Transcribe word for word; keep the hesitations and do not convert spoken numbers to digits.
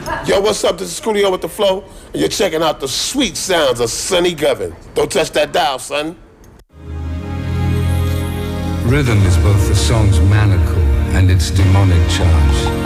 Yo, what's up? This is Coolio with the Flow, and you're checking out the sweet sounds of Sonny Govin. Don't touch that dial, son. Rhythm is both the song's manacle and its demonic charge.